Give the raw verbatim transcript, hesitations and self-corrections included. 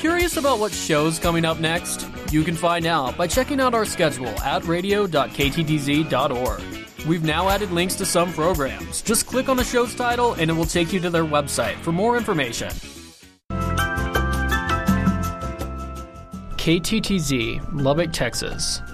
Curious about what show's coming up next? You can find out by checking out our schedule at radio dot k t t z dot org. We've now added links to some programs. Just click on the show's title and it will take you to their website for more information. K T T Z, Lubbock, Texas.